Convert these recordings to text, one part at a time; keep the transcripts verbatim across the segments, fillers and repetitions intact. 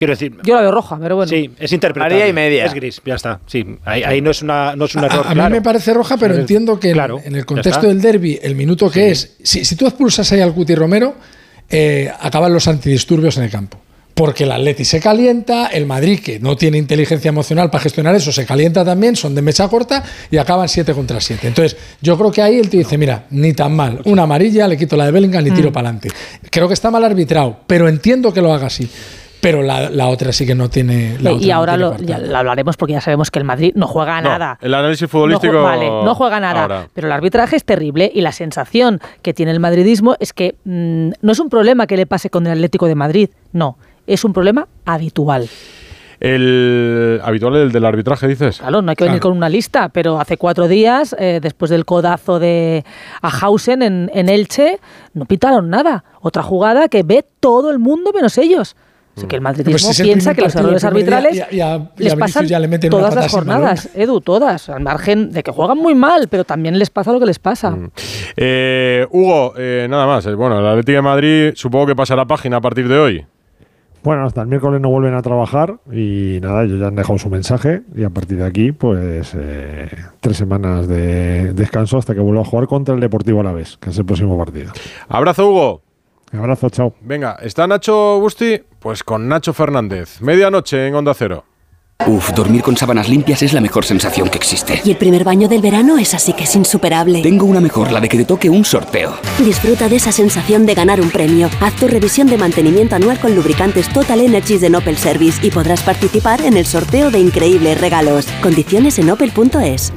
Quiero decir, yo la veo roja, pero bueno. Sí, es interpretable. María y media. Es gris, ya está. Sí, ahí, ahí no es una no es un error. A, a claro. mí me parece roja, pero Pero entiendo que claro, en, en el ya contexto está. del derbi, el minuto que Sí. es, si, si tú expulsas ahí al Cuti Romero, eh, acaban los antidisturbios en el campo. Porque el Atleti se calienta, el Madrid, que no tiene inteligencia emocional para gestionar eso, se calienta también, son de mecha corta y acaban siete contra siete. Entonces, yo creo que ahí el tío dice, mira, ni tan mal, una amarilla, le quito la de Bellingham y tiro mm. para adelante. Creo que está mal arbitrado, pero entiendo que lo haga así. Pero la, la otra sí que no tiene... La y otra ahora no lo, ya lo hablaremos porque ya sabemos que el Madrid no juega no, nada. El análisis futbolístico... No, vale, no juega nada. Ahora. Pero el arbitraje es terrible y la sensación que tiene el madridismo es que mmm, no es un problema que le pase con el Atlético de Madrid, no. Es un problema habitual. El habitual el del arbitraje, dices. Claro, no hay que venir claro. con una lista, pero hace cuatro días, eh, después del codazo de Ahausen en, en Elche, no pitaron nada. Otra jugada que ve todo el mundo menos ellos. Así que el madridismo pues si piensa que los errores arbitrales ya, ya, les ya pasan ya le todas las jornadas, Edu, todas, al margen de que juegan muy mal, pero también les pasa lo que les pasa. Mm. Eh, Hugo, eh, nada más. Bueno, el Atlético de Madrid supongo que pasará página a partir de hoy. Bueno, hasta el miércoles no vuelven a trabajar y nada, ellos ya han dejado su mensaje y a partir de aquí, pues eh, tres semanas de descanso hasta que vuelva a jugar contra el Deportivo Alavés, que es el próximo partido. Abrazo, Hugo. Un abrazo, chao. Venga, ¿está Nacho Busti? Pues con Nacho Fernández. Medianoche en Onda Cero. Uf, dormir con sábanas limpias es la mejor sensación que existe. Y el primer baño del verano es así que es insuperable. Tengo una mejor, la de que te toque un sorteo. Disfruta de esa sensación de ganar un premio. Haz tu revisión de mantenimiento anual con lubricantes Total Energies de Opel Service y podrás participar en el sorteo de increíbles regalos. Condiciones en opel punto es.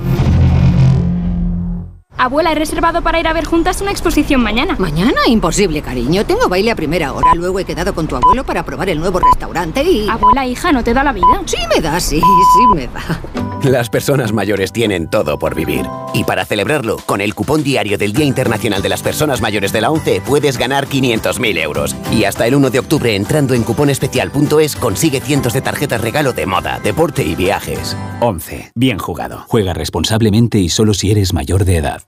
Abuela, he reservado para ir a ver juntas una exposición mañana. ¿Mañana? Imposible, cariño. Tengo baile a primera hora. Luego he quedado con tu abuelo para probar el nuevo restaurante y... Abuela, hija, ¿no te da la vida? Sí me da, sí, sí me da. Las personas mayores tienen todo por vivir. Y para celebrarlo, con el cupón diario del Día Internacional de las Personas Mayores de la ONCE puedes ganar quinientos mil euros. Y hasta el uno de octubre, entrando en cuponespecial punto es, consigue cientos de tarjetas regalo de moda, deporte y viajes. ONCE. Bien jugado. Juega responsablemente y solo si eres mayor de edad.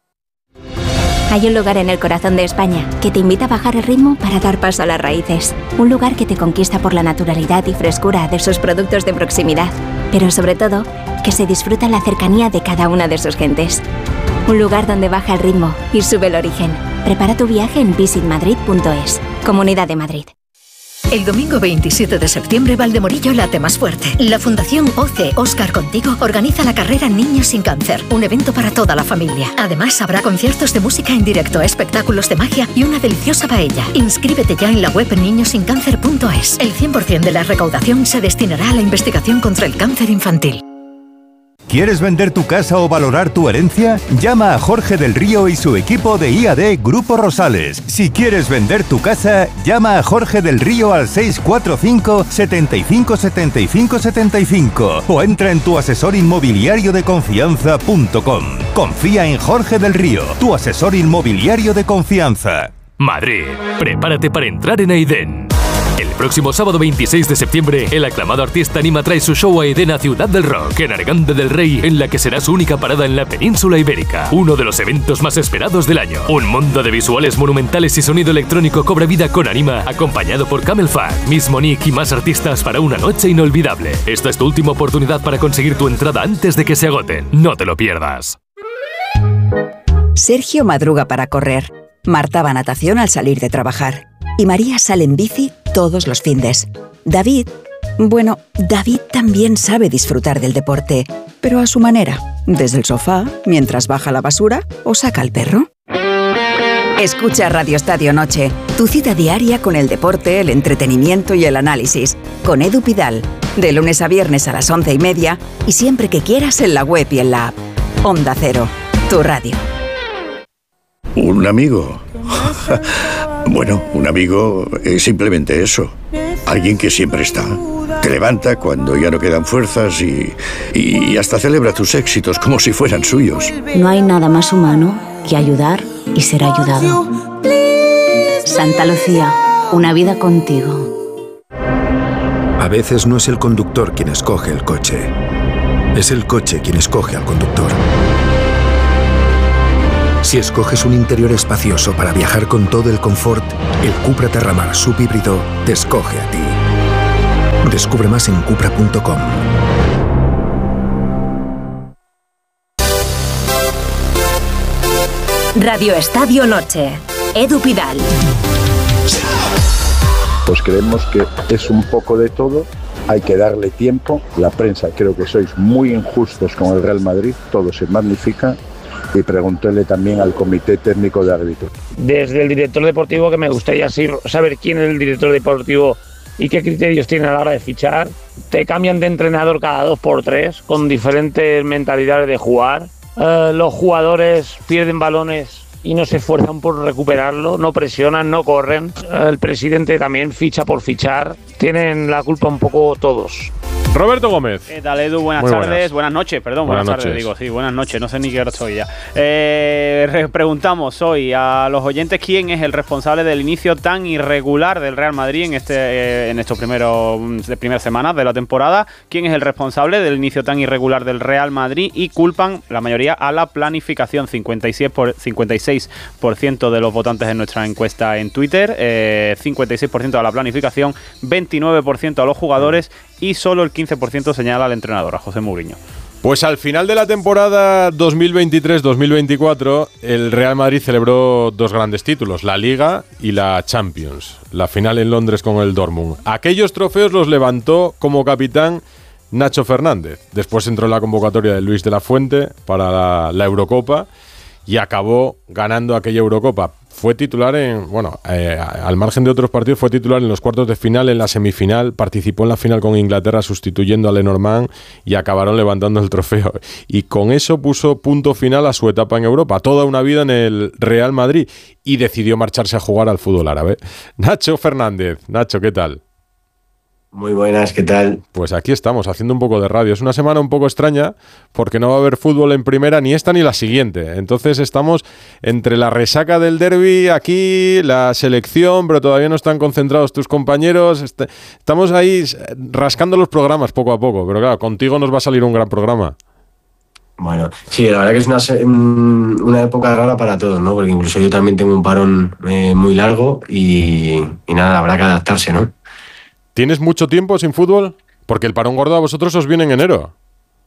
Hay un lugar en el corazón de España que te invita a bajar el ritmo para dar paso a las raíces. Un lugar que te conquista por la naturalidad y frescura de sus productos de proximidad. Pero sobre todo, que se disfruta la cercanía de cada una de sus gentes. Un lugar donde baja el ritmo y sube el origen. Prepara tu viaje en visit madrid punto es. Comunidad de Madrid. El domingo veintisiete de septiembre, Valdemorillo late más fuerte. La Fundación O C E Oscar Contigo organiza la carrera Niños sin Cáncer, un evento para toda la familia. Además, habrá conciertos de música en directo, espectáculos de magia y una deliciosa paella. Inscríbete ya en la web niños sin cáncer punto es. El cien por ciento de la recaudación se destinará a la investigación contra el cáncer infantil. ¿Quieres vender tu casa o valorar tu herencia? Llama a Jorge del Río y su equipo de I A D Grupo Rosales. Si quieres vender tu casa, llama a Jorge del Río al seis cuatro cinco, setenta y cinco, setenta y cinco, setenta y cinco o entra en tu asesor inmobiliario de confianza punto com. Confía en Jorge del Río, tu asesor inmobiliario de confianza. Madrid, prepárate para entrar en Aidén. El próximo sábado veintiséis de septiembre, el aclamado artista Anima trae su show a Edena Ciudad del Rock, en Arganda del Rey, en la que será su única parada en la península ibérica. Uno de los eventos más esperados del año. Un mundo de visuales monumentales y sonido electrónico cobra vida con Anima, acompañado por Camel Fat, Miss Monique y más artistas para una noche inolvidable. Esta es tu última oportunidad para conseguir tu entrada antes de que se agoten. No te lo pierdas. Sergio madruga para correr. Marta va a natación al salir de trabajar. Y María sale en bici todos los findes. David, bueno, David también sabe disfrutar del deporte, pero a su manera, desde el sofá, mientras baja la basura o saca al perro. Escucha Radio Estadio Noche, tu cita diaria con el deporte, el entretenimiento y el análisis, con Edu Pidal, de lunes a viernes a las once y media y siempre que quieras en la web y en la app. Onda Cero, tu radio. ¿Un amigo? Bueno, un amigo es simplemente eso. Alguien que siempre está. Te levanta cuando ya no quedan fuerzas y, y hasta celebra tus éxitos como si fueran suyos. No hay nada más humano que ayudar y ser ayudado. Santa Lucía, una vida contigo. A veces no es el conductor quien escoge el coche. Es el coche quien escoge al conductor. Si escoges un interior espacioso para viajar con todo el confort, el Cupra Terramar subhíbrido te escoge a ti. Descubre más en cupra punto com. Radio Estadio Noche. Edu Pidal. Pues creemos que es un poco de todo, hay que darle tiempo. La prensa, creo que sois muy injustos con el Real Madrid, todo se magnifica. Y pregúntele también al comité técnico de árbitros. Desde el director deportivo, que me gustaría saber quién es el director deportivo y qué criterios tiene a la hora de fichar. Te cambian de entrenador cada dos por tres, con diferentes mentalidades de jugar. Uh, los jugadores pierden balones y no se esfuerzan por recuperarlo, no presionan, no corren. Uh, el presidente también ficha por fichar. Tienen la culpa un poco todos. Roberto Gómez. ¿Qué tal, Edu? Buenas Muy tardes, buenas. buenas noches, perdón, buenas, buenas tardes, digo, sí, buenas noches, no sé ni qué hora estoy ya. Eh, preguntamos hoy a los oyentes quién es el responsable del inicio tan irregular del Real Madrid en este eh, en estos primeros de primeras semanas de la temporada. ¿Quién es el responsable del inicio tan irregular del Real Madrid? Y culpan la mayoría a la planificación. cincuenta y seis por, cincuenta y seis por ciento de los votantes en nuestra encuesta en Twitter, eh, cincuenta y seis por ciento a la planificación, veintinueve por ciento a los jugadores y solo el quince por ciento señala al entrenador, a José Mourinho. Pues al final de la temporada dos mil veintitrés dos mil veinticuatro, el Real Madrid celebró dos grandes títulos, la Liga y la Champions. La final en Londres con el Dortmund. Aquellos trofeos los levantó como capitán Nacho Fernández. Después entró en la convocatoria de Luis de la Fuente para la, la Eurocopa y acabó ganando aquella Eurocopa. Fue titular en, bueno, eh, al margen de otros partidos, fue titular en los cuartos de final, en la semifinal, participó en la final con Inglaterra sustituyendo a Lenormand y acabaron levantando el trofeo. Y con eso puso punto final a su etapa en Europa, toda una vida en el Real Madrid, y decidió marcharse a jugar al fútbol árabe. Nacho Fernández. Nacho, ¿qué tal? Muy buenas, ¿qué tal? Pues aquí estamos, haciendo un poco de radio. Es una semana un poco extraña porque no va a haber fútbol en primera ni esta ni la siguiente. Entonces estamos entre la resaca del derbi, aquí, la selección, pero todavía no están concentrados tus compañeros. Est- estamos ahí rascando los programas poco a poco, pero claro, contigo nos va a salir un gran programa. Bueno, sí, la verdad que es una, una época rara para todos, ¿no? Porque incluso yo también tengo un parón eh, muy largo y, y nada, habrá que adaptarse, ¿no? ¿Tienes mucho tiempo sin fútbol? Porque el parón gordo a vosotros os viene en enero.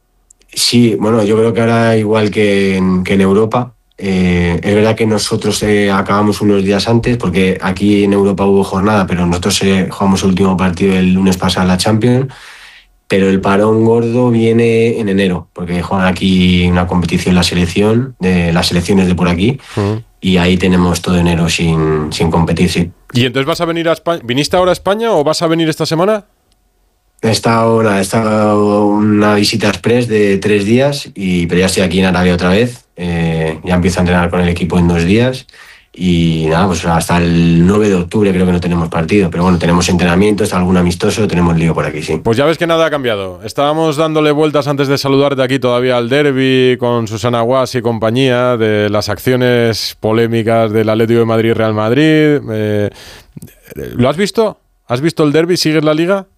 Sí, bueno, yo creo que ahora igual que en, que en Europa. Eh, es verdad que nosotros eh, acabamos unos días antes, porque aquí en Europa hubo jornada, pero nosotros eh, jugamos el último partido el lunes pasado en la Champions. Pero el parón gordo viene en enero, porque juegan aquí una competición, la selección, de las selecciones de por aquí. Uh-huh. Y ahí tenemos todo enero sin, sin competir, sí. ¿Y entonces vas a venir a España? ¿Viniste ahora a España o vas a venir esta semana? He estado, he estado una visita express de tres días, y, pero ya estoy aquí en Arabia otra vez. Eh, ya empiezo a entrenar con el equipo en dos días. Y nada, pues hasta el nueve de octubre creo que no tenemos partido. Pero bueno, tenemos entrenamiento, está algún amistoso, tenemos lío por aquí, sí. Pues ya ves que nada ha cambiado. Estábamos dándole vueltas antes de saludarte aquí todavía al derbi con Susana Guas y compañía, de las acciones polémicas del Atlético de Madrid y Real Madrid. Eh, ¿Lo has visto? ¿Has visto el derbi? ¿Sigues la Liga?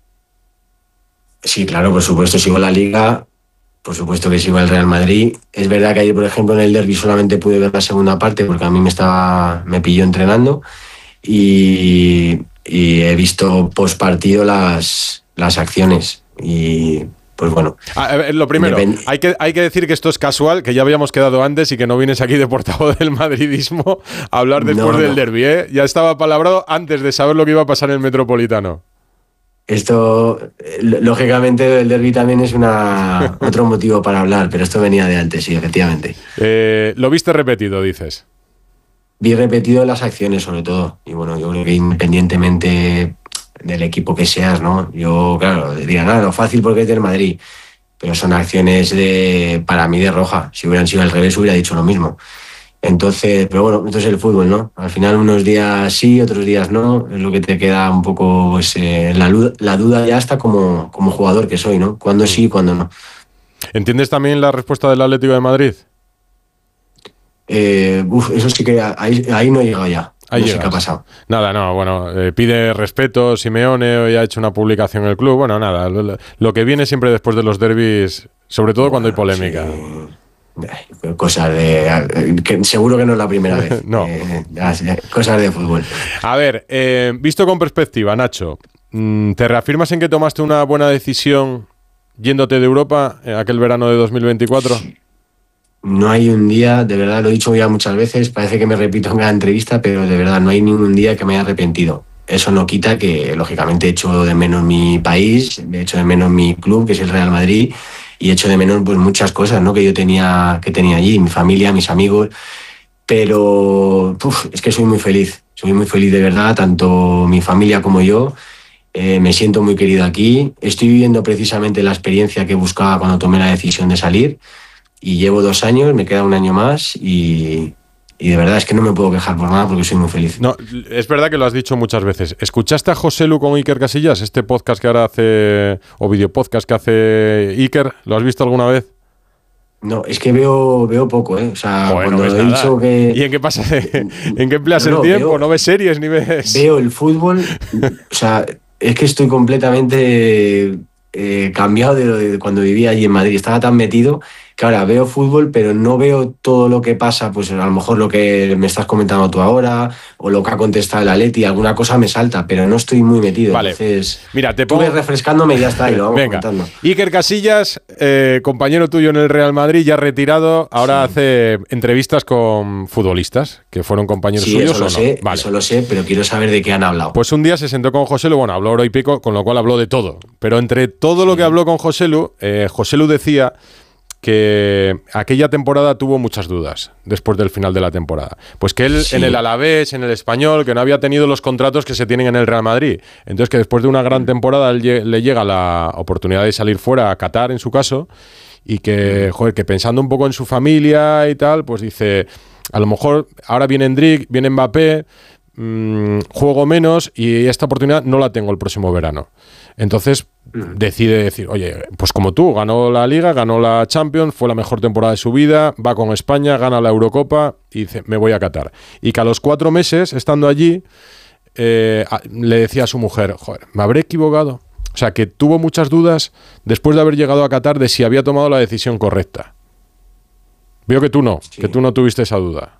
Sí, claro, por supuesto, sigo la Liga. Por supuesto que sigo el Real Madrid. Es verdad que ayer, por ejemplo, en el derbi solamente pude ver la segunda parte porque a mí me estaba me pilló entrenando y, y he visto post partido las, las acciones y pues bueno. A ver, lo primero, depend- hay que, hay que decir que esto es casual, que ya habíamos quedado antes y que no vienes aquí de portavoz del madridismo a hablar después no, del no. derbi, ¿eh? Ya estaba palabrado antes de saber lo que iba a pasar en el Metropolitano. Esto, lógicamente, el derbi también es una, otro motivo para hablar, pero esto venía de antes, sí, efectivamente. Eh, ¿Lo viste repetido, dices? Vi repetido las acciones, sobre todo. Y bueno, yo creo que independientemente del equipo que seas, ¿no? Yo, claro, diría, nada, lo fácil porque es del Madrid. Pero son acciones, de para mí, de roja. Si hubieran sido al revés, hubiera dicho lo mismo. Entonces, pero bueno, esto es el fútbol, ¿no? Al final unos días sí, otros días no, es lo que te queda un poco, pues, eh, la, la duda ya está como, como jugador que soy, ¿no? Cuándo sí y cuándo no. ¿Entiendes también la respuesta del Atlético de Madrid? Eh, uf, eso sí que ahí, ahí no he llegado ya. Ahí no llegas. Sé qué ha pasado. Nada, no, bueno, eh, pide respeto Simeone, hoy ha hecho una publicación en el club, bueno, nada, lo, lo que viene siempre después de los derbis, sobre todo cuando bueno, hay polémica. Sí. Cosas de... Que seguro que no es la primera vez. No. Eh, cosas de fútbol. A ver, eh, visto con perspectiva, Nacho, ¿te reafirmas en que tomaste una buena decisión yéndote de Europa en aquel verano de dos mil veinticuatro? No hay un día, de verdad, lo he dicho ya muchas veces, parece que me repito en cada entrevista, pero de verdad no hay ningún día que me haya arrepentido. Eso no quita que, lógicamente, echo de menos mi país, echo de menos mi club, que es el Real Madrid, y echo de menos pues muchas cosas, ¿no?, que yo tenía, que tenía allí, mi familia, mis amigos, pero uf, es que soy muy feliz, soy muy feliz de verdad, tanto mi familia como yo. Eh, me siento muy querido aquí, estoy viviendo precisamente la experiencia que buscaba cuando tomé la decisión de salir, y llevo dos años, me queda un año más, y... Y de verdad es que no me puedo quejar por nada porque soy muy feliz. No, es verdad que lo has dicho muchas veces. ¿Escuchaste a Joselu con Iker Casillas? Este podcast que ahora hace, o videopodcast que hace Iker, ¿lo has visto alguna vez? No, es que veo, veo poco, ¿eh? O sea, bueno, cuando he nada. dicho que... ¿Y en qué pasa? ¿En qué empleas no, no, el tiempo? veo, ¿No ves series ni ves...? Veo el fútbol, o sea, es que estoy completamente eh, cambiado de, lo de cuando vivía allí en Madrid. Estaba tan metido... que ahora veo fútbol, pero no veo todo lo que pasa, pues a lo mejor lo que me estás comentando tú ahora, o lo que ha contestado el Atleti, alguna cosa me salta, pero no estoy muy metido. Vale. Entonces, mira, te pongo... tú ves refrescándome y ya está, y lo vamos Venga. comentando. Iker Casillas, eh, compañero tuyo en el Real Madrid, ya retirado, ahora sí. hace entrevistas con futbolistas, que fueron compañeros sí, suyos eso lo o no. sé, Vale. eso lo sé, pero quiero saber de qué han hablado. Pues un día se sentó con Joselu, bueno, habló hora y pico, con lo cual habló de todo. Pero entre todo lo que habló con Joselu, eh, Joselu decía que aquella temporada tuvo muchas dudas después del final de la temporada. Pues que él sí. en el Alavés, en el Español, que no había tenido los contratos que se tienen en el Real Madrid. Entonces que después de una gran temporada él, le llega la oportunidad de salir fuera a Qatar, en su caso, y que, joder, que pensando un poco en su familia y tal, pues dice, a lo mejor ahora viene Endrick, viene Mbappé, mmm, juego menos y esta oportunidad no la tengo el próximo verano. Entonces decide decir, oye, pues como tú, ganó la Liga, ganó la Champions, fue la mejor temporada de su vida, va con España, gana la Eurocopa y dice, me voy a Qatar. Y que a los cuatro meses, estando allí, eh, le decía a su mujer, joder, ¿me habré equivocado? O sea, que tuvo muchas dudas después de haber llegado a Qatar de si había tomado la decisión correcta. Veo que tú no, sí. que tú no tuviste esa duda.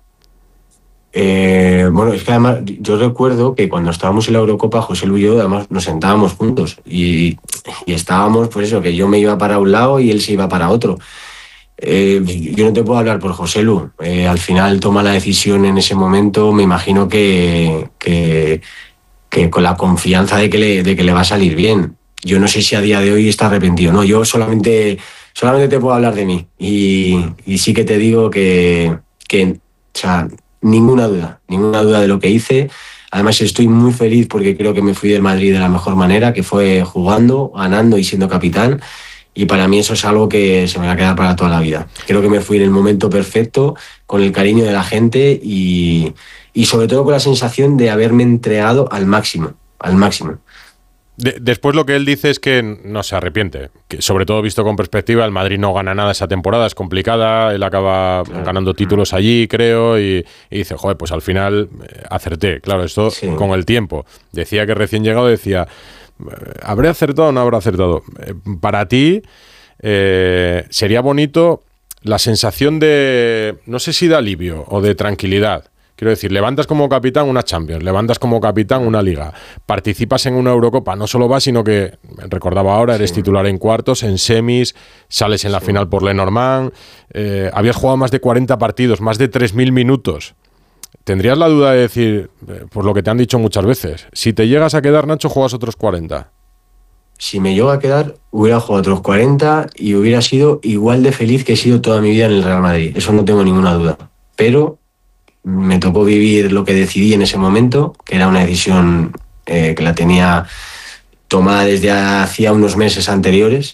Eh, bueno, es que además yo recuerdo que cuando estábamos en la Eurocopa, José Luis y yo además nos sentábamos juntos y, y estábamos, pues eso, que yo me iba para un lado y él se iba para otro. Eh, yo no te puedo hablar por José Luis. Eh, al final toma la decisión en ese momento, me imagino que, que, que con la confianza de que, le, de que le va a salir bien. Yo no sé si a día de hoy está arrepentido, no. Yo solamente, solamente te puedo hablar de mí y, y sí que te digo que, que o sea, ninguna duda, ninguna duda de lo que hice. Además estoy muy feliz porque creo que me fui del Madrid de la mejor manera, que fue jugando, ganando y siendo capitán. Y para mí eso es algo que se me va a quedar para toda la vida. Creo que me fui en el momento perfecto, con el cariño de la gente y, y sobre todo con la sensación de haberme entregado al máximo, al máximo. De, después lo que él dice es que no se arrepiente, que sobre todo visto con perspectiva, el Madrid no gana nada esa temporada, es complicada, él acaba claro. ganando títulos allí, creo, y, y dice, joder, pues al final eh, acerté. Claro, esto sí. con el tiempo. Decía que recién llegado decía, ¿habré acertado o no habré acertado? Eh, para ti eh, sería bonito la sensación de, no sé si de alivio o de tranquilidad. Quiero decir, levantas como capitán una Champions, levantas como capitán una Liga, participas en una Eurocopa, no solo vas, sino que, recordaba ahora, eres sí. titular en cuartos, en semis, sales en la sí. final por Lenormand, eh, habías jugado más de cuarenta partidos, más de tres mil minutos. ¿Tendrías la duda de decir, eh, por lo que te han dicho muchas veces, si te llegas a quedar, Nacho, juegas otros cuarenta? Si me llego a quedar, hubiera jugado otros cuarenta y hubiera sido igual de feliz que he sido toda mi vida en el Real Madrid. Eso no tengo ninguna duda. Pero me tocó vivir lo que decidí en ese momento, que era una decisión eh, que la tenía tomada desde hacía unos meses anteriores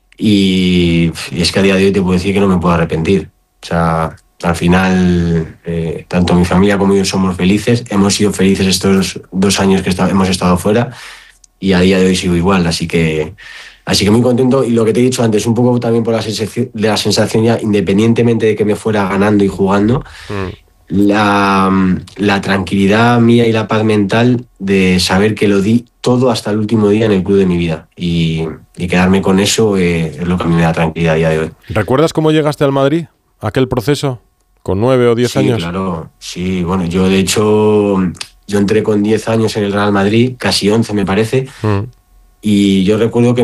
y, y es que a día de hoy te puedo decir que no me puedo arrepentir. O sea, al final, eh, tanto mi familia como yo somos felices, hemos sido felices estos dos años que está, hemos estado fuera y a día de hoy sigo igual, así que, así que muy contento. Y lo que te he dicho antes, un poco también por la sensación, de la sensación ya, independientemente de que me fuera ganando y jugando, mm. La, la tranquilidad mía y la paz mental de saber que lo di todo hasta el último día en el club de mi vida y, y quedarme con eso eh, es lo que a mí me da tranquilidad a día de hoy. ¿Recuerdas cómo llegaste al Madrid? aquel proceso? ¿Con nueve o diez sí, años? Claro, sí, bueno, yo de hecho, yo entré con diez años en el Real Madrid, casi once me parece, mm. y yo recuerdo que